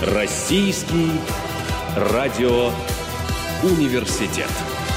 Российский радиоуниверситет.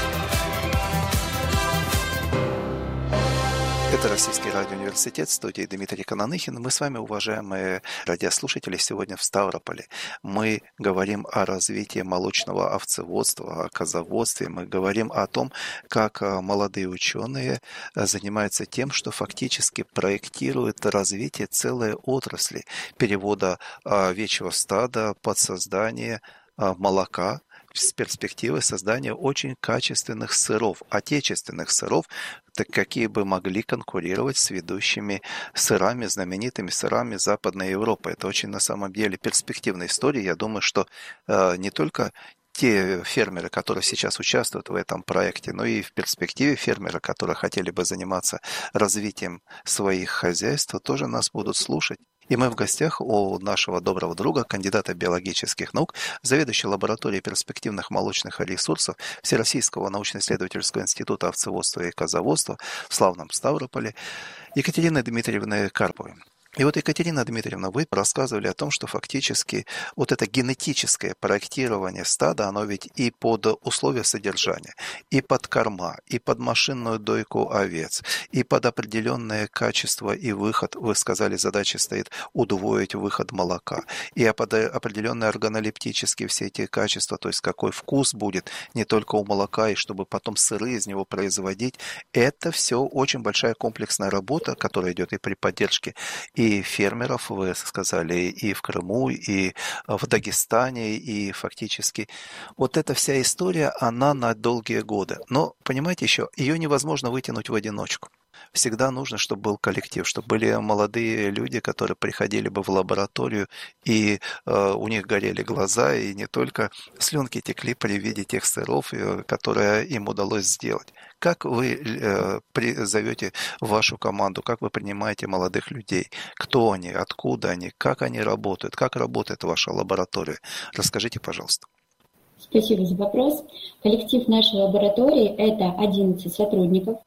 Это Российский радиоуниверситет, в студии Дмитрий Кананыхин. Мы с вами, уважаемые радиослушатели, сегодня в Ставрополе. Мы говорим о развитии молочного овцеводства, о козоводстве. Мы говорим о том, как молодые ученые занимаются тем, что фактически проектируют развитие целой отрасли перевода овечьего стада под создание молока, с перспективой создания очень качественных сыров, отечественных сыров, так какие бы могли конкурировать с ведущими сырами, знаменитыми сырами Западной Европы. Это очень на самом деле перспективная история. Я думаю, что не только те фермеры, которые сейчас участвуют в этом проекте, но и в перспективе фермеры, которые хотели бы заниматься развитием своих хозяйств, тоже нас будут слушать. И мы в гостях у нашего доброго друга, кандидата биологических наук, заведующей лабораторией перспективных молочных ресурсов Всероссийского научно-исследовательского института овцеводства и козоводства в славном Ставрополе, Екатерины Дмитриевны Карповой. И вот, Екатерина Дмитриевна, вы рассказывали о том, что фактически вот это генетическое проектирование стада, оно ведь и под условия содержания, и под корма, и под машинную дойку овец, и под определенное качество и выход, вы сказали, задача стоит удвоить выход молока, и под определенные органолептические все эти качества, то есть какой вкус будет не только у молока, и чтобы потом сыры из него производить, это все очень большая комплексная работа, которая идет и при поддержке и фермеров, вы сказали, и в Крыму, и в Дагестане, и фактически вот эта вся история, она на долгие годы. Но, понимаете, еще ее невозможно вытянуть в одиночку. Всегда нужно, чтобы был коллектив, чтобы были молодые люди, которые приходили бы в лабораторию, и у них горели глаза, и не только слюнки текли при виде тех сыров, которые им удалось сделать. Как вы зовете вашу команду, как вы принимаете молодых людей? Кто они, откуда они, как они работают, как работает ваша лаборатория? Расскажите, пожалуйста. Спасибо за вопрос. Коллектив нашей лаборатории – это 11 сотрудников.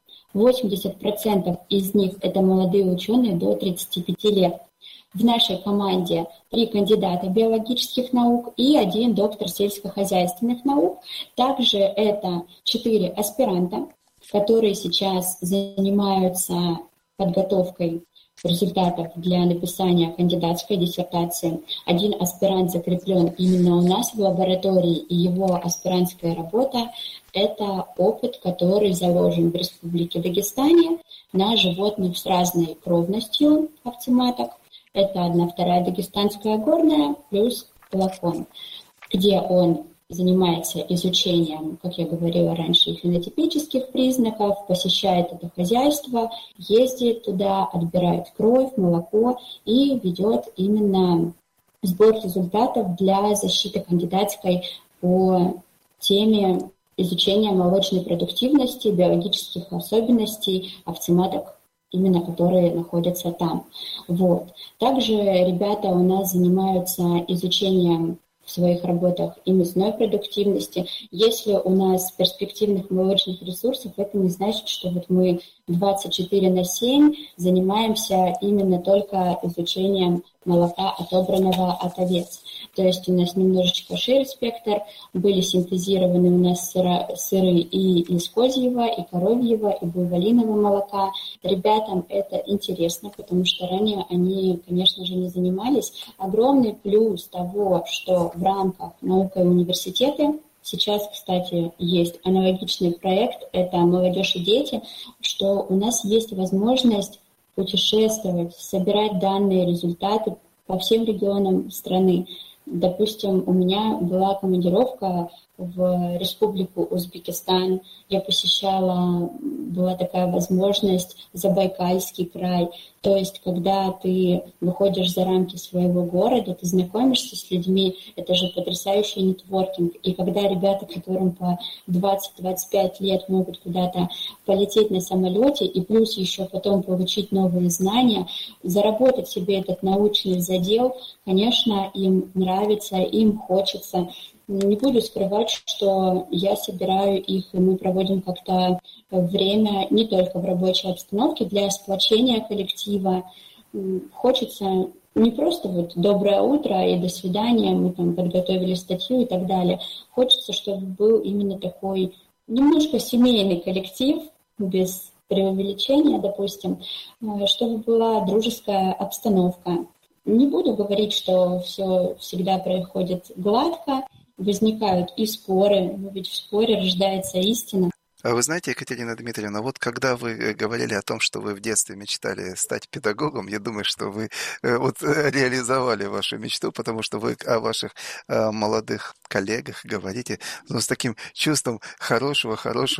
80% из них – это молодые ученые до 35 лет. В нашей команде 3 кандидата биологических наук и 1 доктор сельскохозяйственных наук. Также это 4 аспиранта, которые сейчас занимаются подготовкой результатов для написания кандидатской диссертации. 1 аспирант закреплен именно у нас в лаборатории, и его аспирантская работа – это опыт, который заложен в Республике Дагестане на животных с разной кровностью овцематок. Это 1/2 дагестанская горная плюс лакон, где он занимается изучением, как я говорила раньше, фенотипических признаков, посещает это хозяйство, ездит туда, отбирает кровь, молоко и ведет именно сбор результатов для защиты кандидатской по теме изучения молочной продуктивности, биологических особенностей овцематок, именно которые находятся там. Вот. Также ребята у нас занимаются изучением в своих работах и мясной продуктивности. Если у нас перспективных молочных ресурсов, это не значит, что вот мы 24/7 занимаемся именно только изучением молока, отобранного от овец. То есть у нас немножечко шире спектр, были синтезированы у нас сыры и из козьего, и коровьего, и буйволиного молока. Ребятам это интересно, потому что ранее они, конечно же, не занимались. Огромный плюс того, что в рамках наука и университеты сейчас, кстати, есть аналогичный проект, это «Молодежь и дети», что у нас есть возможность путешествовать, собирать данные, результаты по всем регионам страны. Допустим, у меня была командировка в Республику Узбекистан, я посещала, была такая возможность, Забайкальский край. То есть, когда ты выходишь за рамки своего города, ты знакомишься с людьми, это же потрясающий нетворкинг. И когда ребята, которым по 20-25 лет, могут куда-то полететь на самолете и плюс еще потом получить новые знания, заработать себе этот научный задел, конечно, им нравится, им хочется. Не буду скрывать, что я собираю их, и мы проводим как-то время не только в рабочей обстановке для сплочения коллектива. Хочется Не просто вот «доброе утро» и «до свидания», мы там подготовили статью и так далее. Хочется, чтобы был именно такой немножко семейный коллектив, без преувеличения, допустим, чтобы была дружеская обстановка. Не буду говорить, что все всегда происходит гладко, возникают и споры, но ведь в споре рождается истина. А вы знаете, Екатерина Дмитриевна, вот когда вы говорили о том, что вы в детстве мечтали стать педагогом, я думаю, что вы реализовали вашу мечту, потому что вы о ваших молодых коллегах говорите с таким чувством хорошего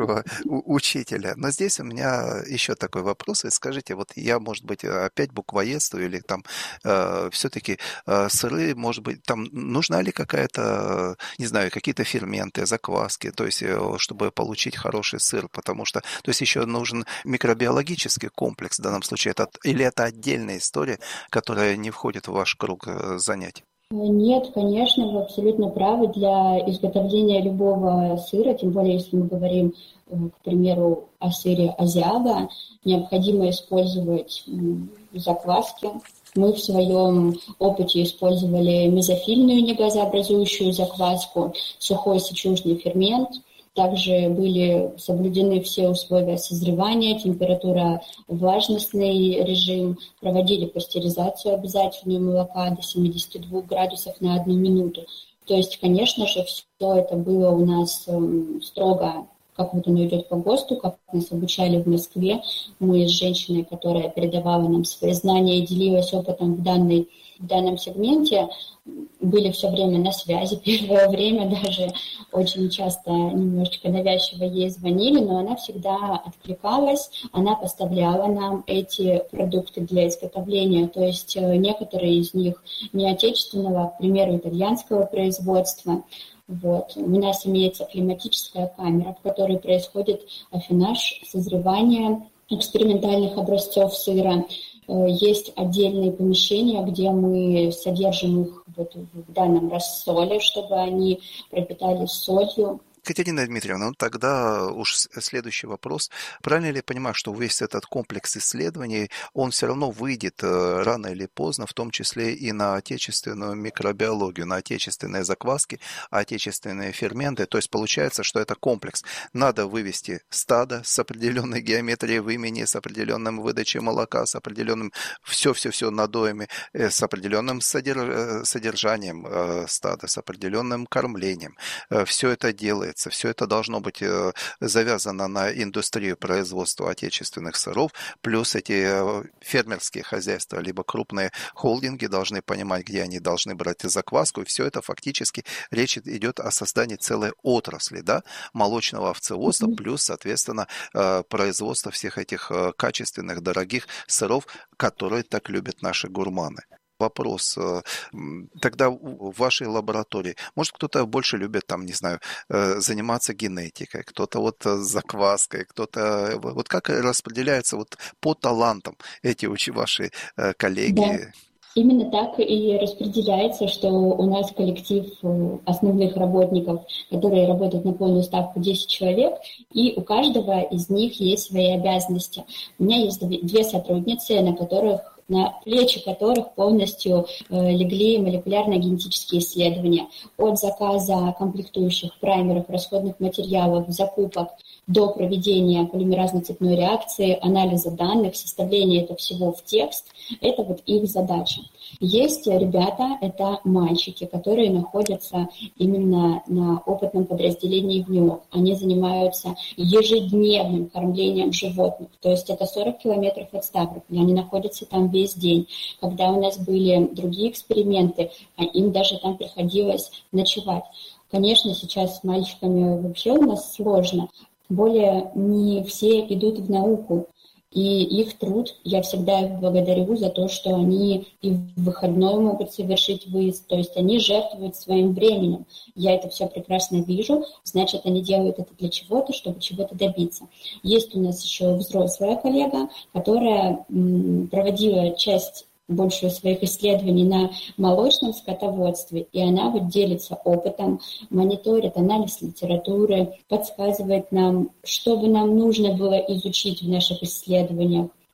учителя. Но здесь у меня еще такой вопрос. Скажите, вот я, может быть, опять буквоедствую или там все-таки сыры, может быть, там нужна ли какая-то, не знаю, какие-то ферменты, закваски, то есть чтобы получить хороший сыр, потому что, то есть еще нужен микробиологический комплекс в данном случае, или это отдельная история, которая не входит в ваш круг занятий? Нет, конечно, вы абсолютно правы. Для изготовления любого сыра, тем более если мы говорим, к примеру, о сыре Азиага, необходимо использовать закваски. Мы в своем опыте использовали мезофильную негазообразующую закваску, сухой сечужный фермент. Также были соблюдены все условия созревания, температура, влажностный режим, проводили пастеризацию обязательную молока до 72 градусов на 1 минуту. То есть, конечно же, все это было у нас строго, как вот оно идет по ГОСТу, как нас обучали в Москве. Мы с женщиной, которая передавала нам свои знания и делилась опытом в данном сегменте, были все время на связи. Первое время даже очень часто немножечко навязчиво ей звонили, но она всегда откликалась, она поставляла нам эти продукты для изготовления, то есть некоторые из них не отечественного, к примеру, итальянского производства. Вот. У нас имеется климатическая камера, в которой происходит аффинаж, созревание экспериментальных образцов сыра. Есть отдельные помещения, где мы содержим их вот в данном рассоле, чтобы они пропитались солью. Екатерина Дмитриевна, ну тогда уж следующий вопрос. Правильно ли я понимаю, что весь этот комплекс исследований, он все равно выйдет рано или поздно, в том числе и на отечественную микробиологию, на отечественные закваски, отечественные ферменты? То есть получается, что это комплекс. Надо вывести стадо с определенной геометрией вымени, с определенным выдачей молока, с определенным все надоями, с определенным содержанием стада, с определенным кормлением. Все это делается. Все это должно быть завязано на индустрию производства отечественных сыров, плюс эти фермерские хозяйства, либо крупные холдинги должны понимать, где они должны брать закваску, и все это фактически речь идет о создании целой отрасли, да, молочного овцеводства, плюс, соответственно, производство всех этих качественных, дорогих сыров, которые так любят наши гурманы. Вопрос тогда в вашей лаборатории. Может, кто-то больше любит, там, не знаю, заниматься генетикой, кто-то вот закваской, кто-то... Вот как распределяются вот по талантам эти ваши коллеги? Да. Именно так и распределяется, что у нас коллектив основных работников, которые работают на полную ставку, 10 человек, и у каждого из них есть свои обязанности. У меня есть 2 сотрудницы, на плечи которых полностью легли молекулярно-генетические исследования. От заказа комплектующих, праймеров, расходных материалов, закупок до проведения полимеразно-цепной реакции, анализа данных, составления этого всего в текст. Это вот их задача. Есть ребята, это мальчики, которые находятся именно на опытном подразделении ВНИО. Они занимаются ежедневным кормлением животных. То есть это 40 километров от Ставрополя. Они находятся там весь день. Когда у нас были другие эксперименты, им даже там приходилось ночевать. Конечно, сейчас с мальчиками вообще у нас сложно. Тем более не все идут в науку. И их труд, я всегда их благодарю за то, что они и в выходной могут совершить выезд, то есть они жертвуют своим временем. Я это все прекрасно вижу, значит, они делают это для чего-то, чтобы чего-то добиться. Есть у нас еще взрослая коллега, которая проводила большую своих исследований на молочном скотоводстве, и она вот делится опытом, мониторит анализ литературы, подсказывает нам, что бы нам нужно было изучить в наших исследованиях.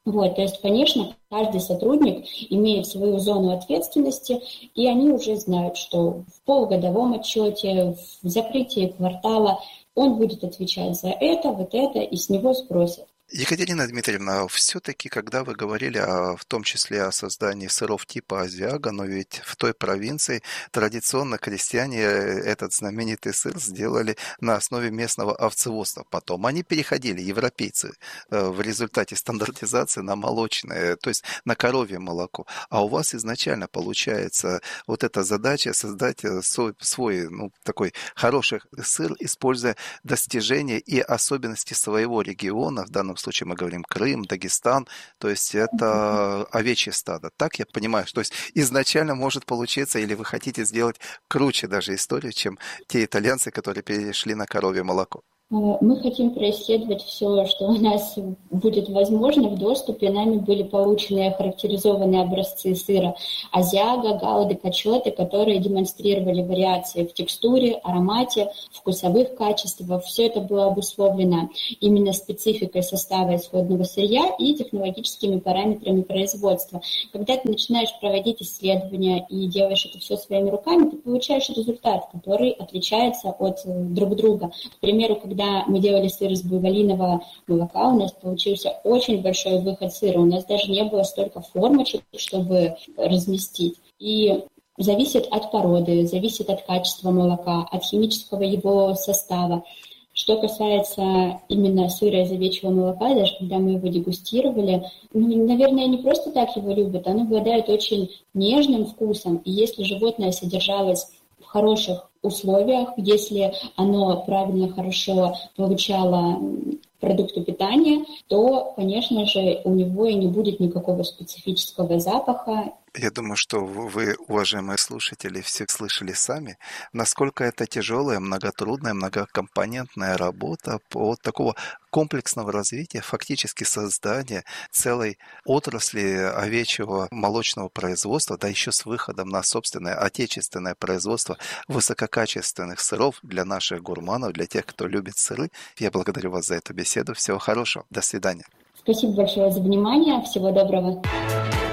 Вот, то есть, конечно, каждый сотрудник имеет свою зону ответственности, и они уже знают, что в полугодовом отчете, в закрытии квартала он будет отвечать за это, вот это, и с него спросят. Екатерина Дмитриевна, все-таки, когда вы говорили в том числе о создании сыров типа азиага, но ведь в той провинции традиционно крестьяне этот знаменитый сыр сделали на основе местного овцеводства. Потом они переходили, европейцы, в результате стандартизации на молочное, то есть на коровье молоко. А у вас изначально получается вот эта задача создать свой такой хороший сыр, используя достижения и особенности своего региона, в данном случае мы говорим Крым, Дагестан, то есть это овечье стадо. Так я понимаю, то есть изначально может получиться, или вы хотите сделать круче даже историю, чем те итальянцы, которые перешли на коровье молоко? Мы хотим происследовать все, что у нас будет возможно в доступе. Нами были получены охарактеризованные образцы сыра азиага, гауда, качоты, которые демонстрировали вариации в текстуре, аромате, вкусовых качествах. Все это было обусловлено именно спецификой состава исходного сырья и технологическими параметрами производства. Когда ты начинаешь проводить исследования и делаешь это все своими руками, ты получаешь результат, который отличается от друг друга. К примеру, когда мы делали сыр из буйволиного молока, у нас получился очень большой выход сыра. У нас даже не было столько формочек, чтобы разместить. И зависит от породы, зависит от качества молока, от химического его состава. Что касается именно сыра из овечьего молока, даже когда мы его дегустировали, наверное, не просто так его любят, оно обладает очень нежным вкусом. И если животное содержалось в хороших условиях, если оно правильно, хорошо получало продукты питания, то, конечно же, у него и не будет никакого специфического запаха. Я думаю, что вы, уважаемые слушатели, все слышали сами, насколько это тяжелая, многотрудная, многокомпонентная работа по такого комплексного развития, фактически создания целой отрасли овечьего молочного производства, да еще с выходом на собственное отечественное производство высококачественных сыров для наших гурманов, для тех, кто любит сыры. Я благодарю вас за эту беседу. Всего хорошего. До свидания. Спасибо большое за внимание. Всего доброго.